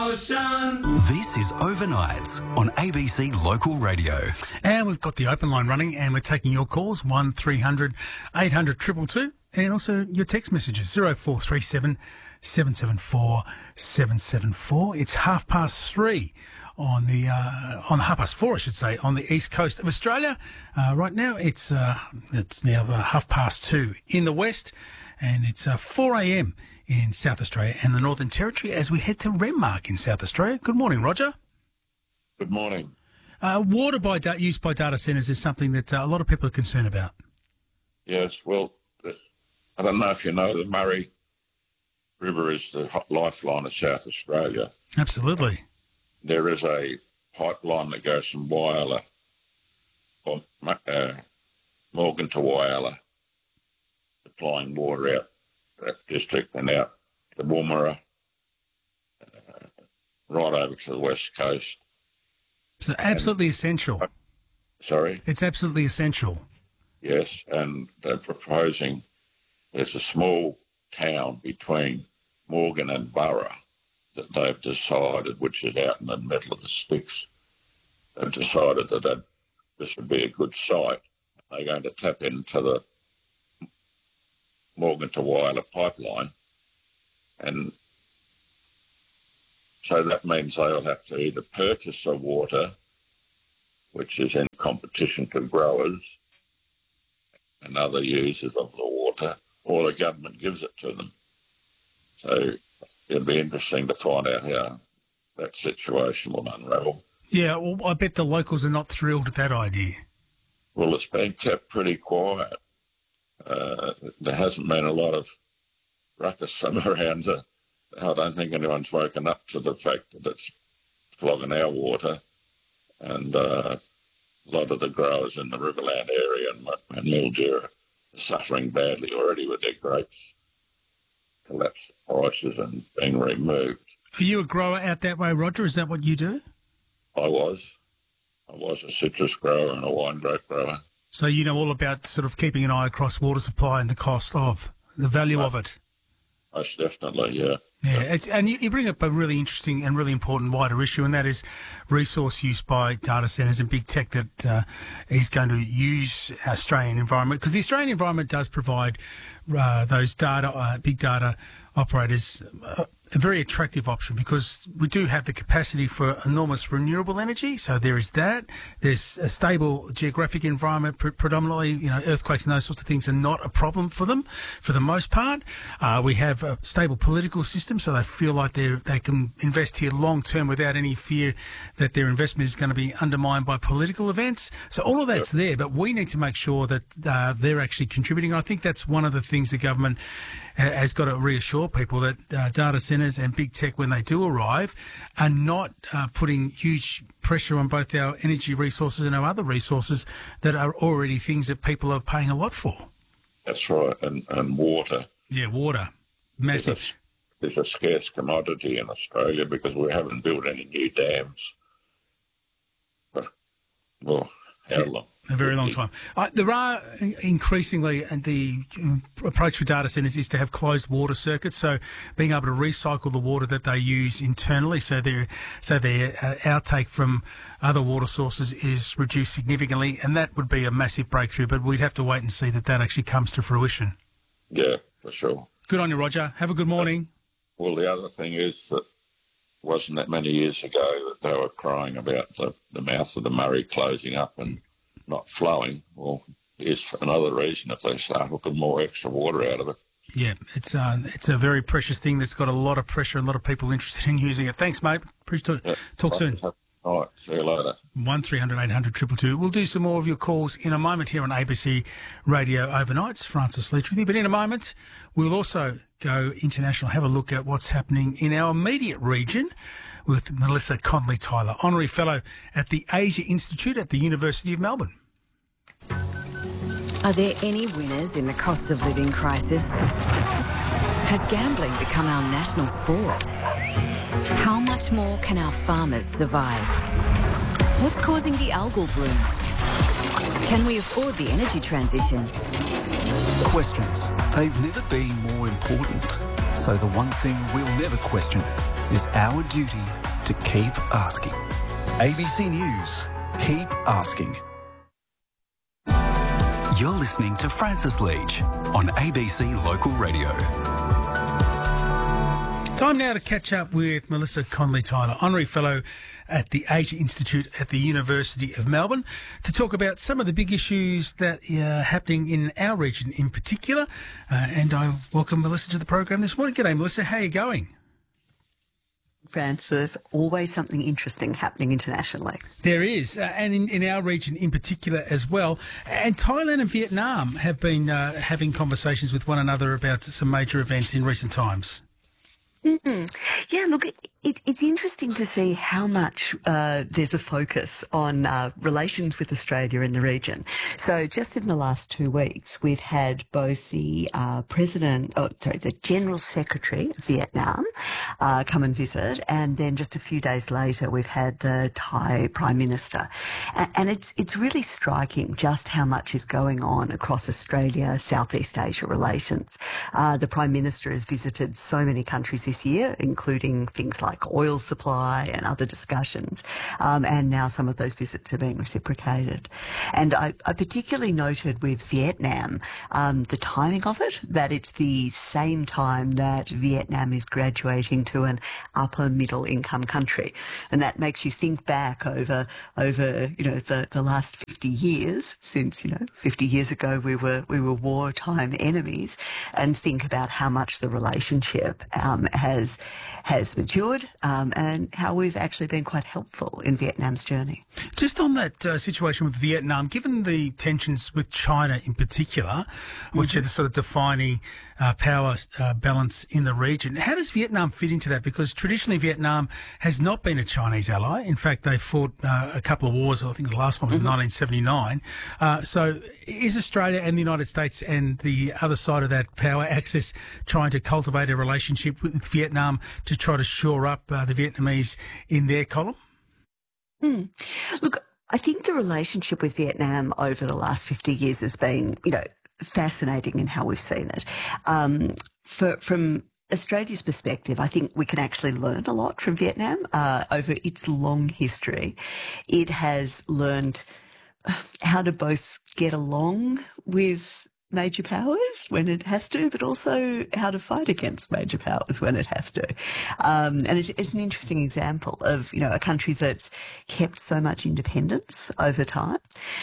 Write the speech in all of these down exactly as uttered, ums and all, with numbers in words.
ocean. This is Overnights on A B C Local Radio. And we've got the open line running and we're taking your calls, one three hundred eight hundred two two two, and also your text messages, zero four three seven seven seven four seven seven four. It's half past three on the, uh, on the half past four, I should say, on the east coast of Australia. Uh, right now it's, uh, it's now uh, half past two in the west, and it's uh, four a.m. in South Australia and the Northern Territory as we head to Renmark in South Australia. Good morning, Roger. Good morning. Uh, water by da- use by data centres is something that uh, a lot of people are concerned about. Yes, well, I don't know if you know, the Murray River is the lifeline of South Australia. Absolutely. There is a pipeline that goes from Whyalla, or, uh, Morgan to Whyalla, supplying water out that district and out to Woomera, uh, right over to the west coast. So absolutely and, essential. Uh, sorry? It's absolutely essential. Yes, and they're proposing there's a small town between Morgan and Burra that they've decided, which is out in the middle of the sticks, they've decided that that this would be a good site. They're going to tap into the Morgan to Whyalla pipeline, and so that means they'll have to either purchase the water, which is in competition to growers and other users of the water, or the government gives it to them. So it'll be interesting to find out how that situation will unravel. Yeah, well, I bet the locals are not thrilled at that idea. Well, it's been kept pretty quiet. Uh, there hasn't been a lot of ruckus around. Uh, I don't think anyone's woken up to the fact that it's flogging our water, and uh, a lot of the growers in the Riverland area and, and Mildura are suffering badly already with their grapes collapsed prices and being removed. Are you a grower out that way, Roger? Is that what you do? I was. I was a citrus grower and a wine grape grower. So you know all about sort of keeping an eye across water supply and the cost of, the value Most, of it. Most definitely, yeah. Yeah, it's, and you, you bring up a really interesting and really important wider issue, and that is resource use by data centres and big tech that uh, is going to use Australian environment, because the Australian environment does provide uh, those data, uh, big data operators uh, a very attractive option, because we do have the capacity for enormous renewable energy. So there is that. There's a stable geographic environment, pre- predominantly, you know, earthquakes and those sorts of things are not a problem for them for the most part. Uh, we have a stable political system, so they feel like they they can invest here long term without any fear that their investment is going to be undermined by political events. So all of that's there, but we need to make sure that uh, they're actually contributing. I think that's one of the things the government has got to reassure people, that uh, data centres and big tech, when they do arrive, are not uh, putting huge pressure on both our energy resources and our other resources that are already things that people are paying a lot for. That's right, and, and water. Yeah, water. Massive. It's a, a scarce commodity in Australia because we haven't built any new dams. Well, how long? A very long time. Uh, there are increasingly, and the approach for data centres is to have closed water circuits, so being able to recycle the water that they use internally, so their so their uh, outtake from other water sources is reduced significantly, and that would be a massive breakthrough. But we'd have to wait and see that that actually comes to fruition. Yeah, for sure. Good on you, Roger. Have a good morning. Uh, well, the other thing is that wasn't that many years ago that they were crying about the, the mouth of the Murray closing up and not flowing. Well, here's another reason if they start hooking more extra water out of it. Yeah, it's uh, it's a very precious thing that's got a lot of pressure and a lot of people interested in using it. Thanks, mate. Appreciate it. Talk soon. All right, see you later. one three hundred eight hundred two two two. We'll do some more of your calls in a moment here on A B C Radio Overnights. Francis Leach with you. But in a moment, we'll also go international, have a look at what's happening in our immediate region with Melissa Conley-Tyler, Honorary Fellow at the Asia Institute at the University of Melbourne. Are there any winners in the cost of living crisis? Has gambling become our national sport? How much more can our farmers survive? What's causing the algal bloom? Can we afford the energy transition? Questions. They've never been more important. So the one thing we'll never question, it's our duty to keep asking. A B C News, keep asking. You're listening to Francis Leach on A B C Local Radio. Time now to catch up with Melissa Conley-Tyler, Honorary Fellow at the Asia Institute at the University of Melbourne, to talk about some of the big issues that are happening in our region in particular. Uh, and I welcome Melissa to the program this morning. G'day, Melissa. How are you going? Francis, always something interesting happening internationally. There is, uh, and in, in our region in particular as well. And Thailand and Vietnam have been uh, having conversations with one another about some major events in recent times. Mm-hmm. Yeah, look, it, it, it's interesting to see how much uh, there's a focus on uh, relations with Australia in the region. So just in the last two weeks, we've had both the uh, President, oh, sorry, the General Secretary of Vietnam uh, come and visit, and then just a few days later, we've had the Thai Prime Minister. And, and it's, it's really striking just how much is going on across Australia, Southeast Asia relations. Uh, the Prime Minister has visited so many countries this year, including things like oil supply and other discussions. Um, and now some of those visits are being reciprocated. And I, I particularly noted with Vietnam um, the timing of it, that it's the same time that Vietnam is graduating to an upper middle income country. And that makes you think back over, over you know, the, the last fifty years, since, you know, fifty years ago we were, we were wartime enemies, and think about how much the relationship um, has has matured um, and how we've actually been quite helpful in Vietnam's journey. Just on that uh, situation with Vietnam, given the tensions with China in particular, which mm-hmm. are the sort of defining uh, power uh, balance in the region, how does Vietnam fit into that? Because traditionally Vietnam has not been a Chinese ally. In fact, they fought uh, a couple of wars. I think the last one was mm-hmm. in nineteen seventy-nine. Uh, so is Australia and the United States and the other side of that power axis trying to cultivate a relationship with Vietnam to try to shore up uh, the Vietnamese in their column? Mm. Look, I think the relationship with Vietnam over the last fifty years has been, you know, fascinating in how we've seen it. Um, for, from Australia's perspective, I think we can actually learn a lot from Vietnam uh, over its long history. It has learned how to both get along with major powers when it has to, but also how to fight against major powers when it has to. Um, and it's, it's an interesting example of, you know, a country that's kept so much independence over time.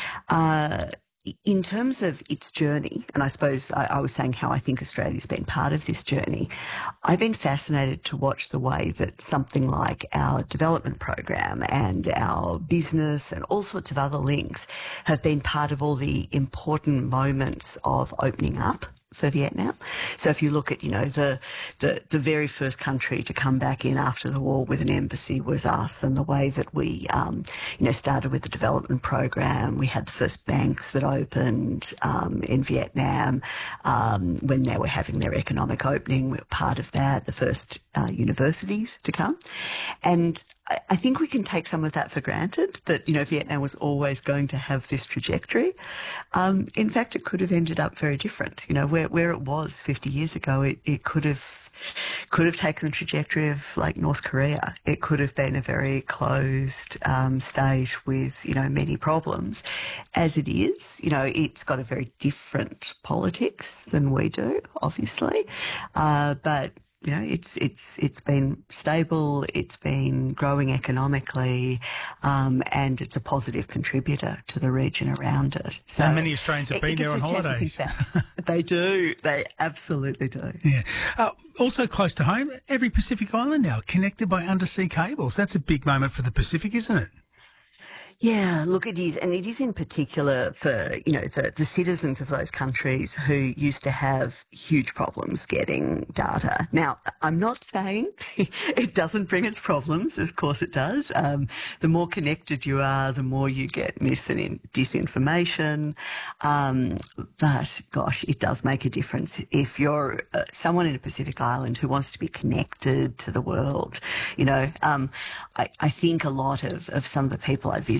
Uh, In terms of its journey, and I suppose I, I was saying how I think Australia's been part of this journey, I've been fascinated to watch the way that something like our development program and our business and all sorts of other links have been part of all the important moments of opening up for Vietnam. So if you look at, you know, the, the the very first country to come back in after the war with an embassy was us, and the way that we, um, you know, started with the development program. We had the first banks that opened um, in Vietnam um, when they were having their economic opening. We were part of that, the first uh, universities to come. And I, I think we can take some of that for granted, that, you know, Vietnam was always going to have this trajectory. Um, in fact, it could have ended up very different. You know, where where it was fifty years ago, it, it could have could have taken the trajectory of like North Korea. It could have been a very closed um, state with, you know, many problems. As it is, you know, it's got a very different politics than we do, obviously, uh, but you know, it's it's it's been stable, it's been growing economically, um, and it's a positive contributor to the region around it. So and many Australians have been there on holidays. They do. They absolutely do. Yeah. Uh, also close to home, every Pacific island now connected by undersea cables. That's a big moment for the Pacific, isn't it? Yeah, look, it is. And it is in particular for, you know, the, the citizens of those countries who used to have huge problems getting data. Now, I'm not saying it doesn't bring its problems. Of course it does. Um, the more connected you are, the more you get mis and disinformation. Um, but, gosh, it does make a difference. If you're uh, someone in a Pacific island who wants to be connected to the world, you know, um, I, I think a lot of, of some of the people I visit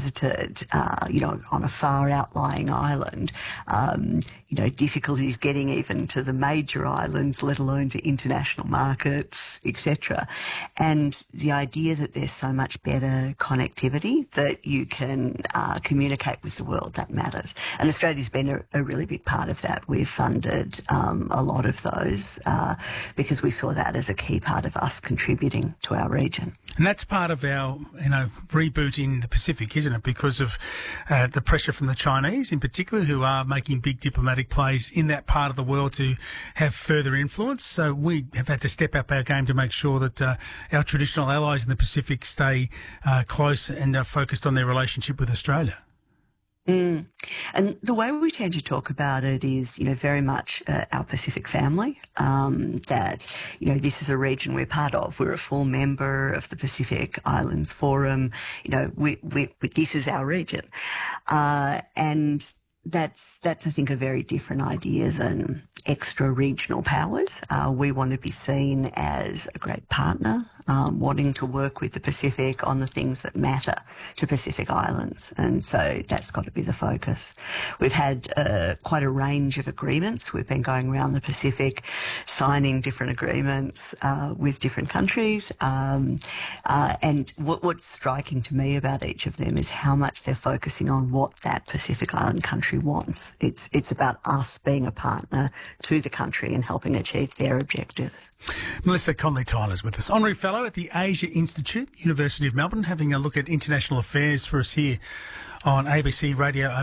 visited, uh, you know, on a far outlying island, um, you know, difficulties getting even to the major islands, let alone to international markets, et cetera. And the idea that there's so much better connectivity that you can uh, communicate with the world, that matters. And Australia's been a, a really big part of that. We've funded um, a lot of those uh, because we saw that as a key part of us contributing to our region. And that's part of our, you know, reboot in the Pacific, isn't it? Because of uh, the pressure from the Chinese in particular, who are making big diplomatic plays in that part of the world to have further influence. So we have had to step up our game to make sure that uh, our traditional allies in the Pacific stay uh, close and uh, focused on their relationship with Australia. Mm. And the way we tend to talk about it is, you know, very much uh, our Pacific family, um, that, you know, this is a region we're part of. We're a full member of the Pacific Islands Forum. You know, we, we, we this is our region. Uh, and that's, that's, I think, a very different idea than extra regional powers. Uh, we want to be seen as a great partner, um, wanting to work with the Pacific on the things that matter to Pacific Islands. And so that's got to be the focus. We've had uh, quite a range of agreements. We've been going around the Pacific signing different agreements uh, with different countries. Um, uh, and what, what's striking to me about each of them is how much they're focusing on what that Pacific Island country wants. It's, it's about us being a partner to the country and helping achieve their objectives. Melissa Conley-Tyler is with us, Honorary Fellow at the Asia Institute, University of Melbourne, having a look at international affairs for us here on A B C Radio.